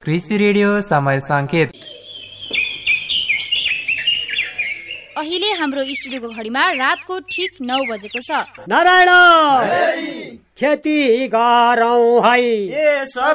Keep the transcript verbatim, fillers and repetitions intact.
कृषि रेडियो समय संकेत। अहिले हाम्रो स्टुडियोको घडीमा रातको ठीक नौ बजेको छ। नारायण खेती गरौँ है।